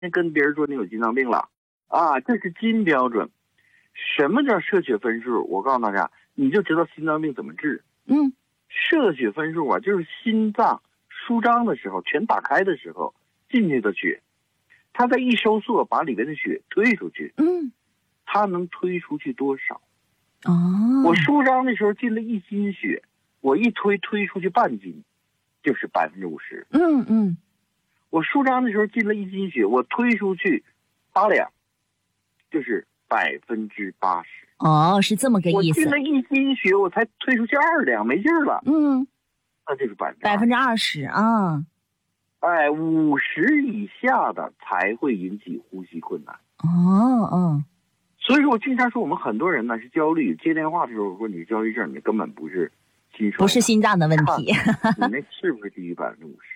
跟别人说你有心脏病了啊，这是金标准。什么叫射血分数？我告诉大家，你就知道心脏病怎么治。射血分数啊，就是心脏舒张的时候，全打开的时候进去的血，它在一收缩，把里面的血推出去。它能推出去多少？我舒张的时候进了1斤血，我一推出去半斤，就是50%。我舒张的时候进了1斤血，我推出去8两，就是80%。 是这么个意思。 我进了1斤血，我才推出去2两，没劲儿了。那就是 20%啊。 50以下的才会引起呼吸困难。所以说我经常说，我们很多人呢是焦虑，接电话的时候说你是焦虑症，你根本不是心脏的问题。 你那是不是低于50%？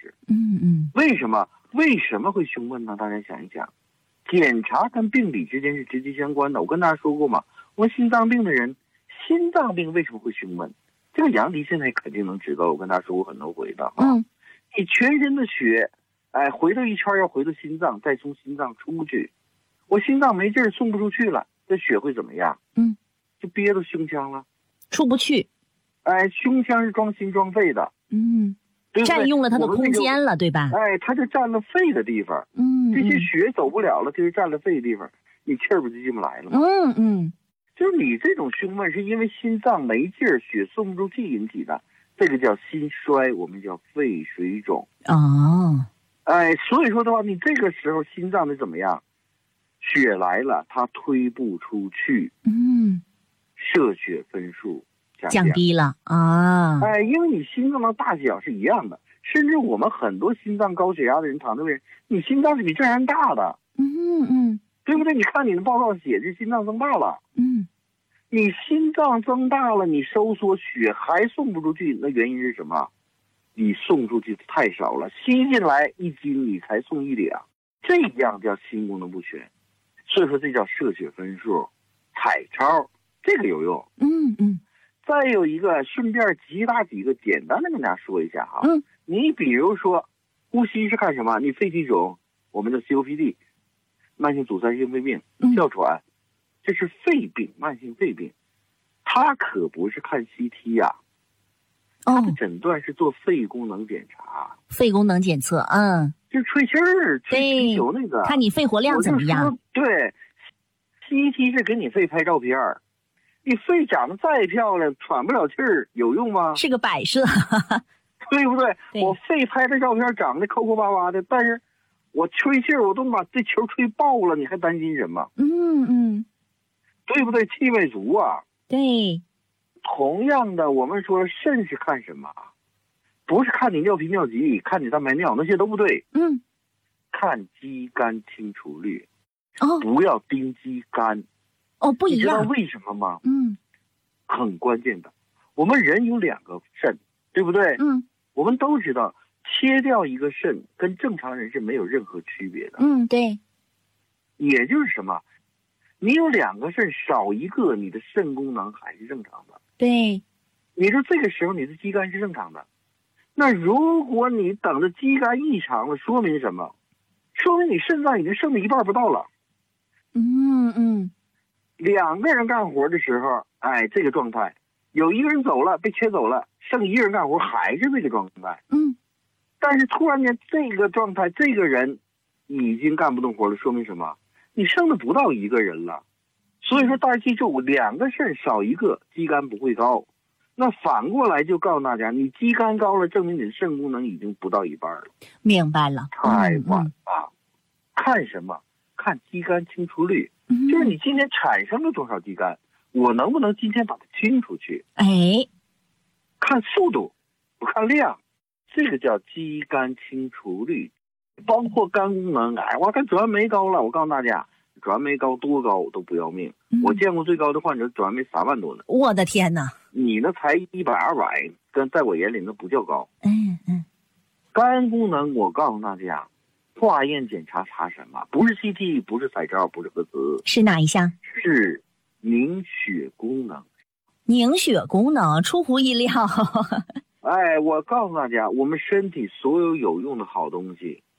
为什么会胸闷呢？大家想一想，检查跟病理之间是直接相关的。我跟大家说过嘛，我心脏病的人，心脏病为什么会胸闷？这个杨迪现在肯定能知道，我跟大家说过很多回的。你全身的血，回到一圈要回到心脏，再从心脏出去，我心脏没劲儿送不出去了，这血会怎么样？就憋到胸腔了， 出不去。 胸腔是装心装肺的。对不对？ 占用了它的空间了，对吧？ 它就占了肺的地方。这些血走不了了，就是占了肺的地方，你气儿不就进不来了吗？就是你这种胸闷是因为心脏没劲儿，血送不出去引起的，这个叫心衰，我们叫肺水肿。所以说的话，你这个时候心脏得怎么样？血来了，它推不出去。射血分数降低了因为你心脏的大小是一样的，甚至我们很多心脏高血压的人、糖尿病人，你心脏是比正常人大的。对不对？你看你的报告写这心脏增大了。你心脏增大了，你收缩血还送不出去，那原因是什么？你送出去太少了，吸进来1斤，你才送1两，这样叫心功能不全。所以说这叫射血分数，彩超，这个有用。再有一个，顺便几个简单的跟大家说一下哈。你比如说，呼吸是看什么？你肺气肿，我们的 COPD， 慢性阻塞性肺病，哮喘，这是肺病，慢性肺病，它可不是看 CT 呀。它的诊断是做肺功能检查， 肺功能检测， 就是吹气儿、吹球那个， 看你肺活量怎么样。 对 ，CT 是给你肺拍照片。你肺长得再漂亮，喘不了气儿，有用吗？ 是个摆设， 对不对？我肺拍的照片长得抠抠巴巴的，但是我吹气儿，我都把这球吹爆了，你还担心什么？对不对？气味足啊。 对。 同样的，我们说肾是看什么？不是看你尿频尿急，看你蛋白尿，那些都不对。看肌酐清除率。不要盯肌酐。 不一样。 你知道为什么吗？很关键的。我们人有2个肾，对不对？我们都知道，切掉一个肾跟正常人是没有任何区别的。 对。 也就是什么？你有2个肾，少一个，你的肾功能还是正常的。 对。 你说这个时候你的肌酐是正常的，那如果你等着肌酐异常了，说明什么？说明你肾脏已经剩了1半不到了。2个人干活的时候，这个状态，有1个人走了，被切走了，剩1个人干活还是这个状态。但是突然间这个状态，这个人已经干不动活了，说明什么？你剩的不到1个人了。所以说大家记住，2个肾少1个，肌酐不会高。那反过来就告诉大家，你肌酐高了，证明你的肾功能已经不到1半了。 明白了。 太晚了。看什么？看肌酐清除率。就是你今天产生了多少肌酐，我能不能今天把它清出去？看速度，不看量，这个叫肌酐清除率。包括肝功能，我看转氨酶高了，我告诉大家，转氨酶高多高都不要命。我见过最高的患者转氨酶3万多呢。 我的天哪！ 你呢才100、200，跟在我眼里那不叫高。肝功能，我告诉大家。化验检查查什么？不是 CT， 不是彩超，不是核磁， 是哪一项？ 是凝血功能。 凝血功能出乎意料。 我告诉大家，我们身体所有有用的好东西，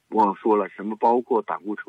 我说了什么，包括胆固醇。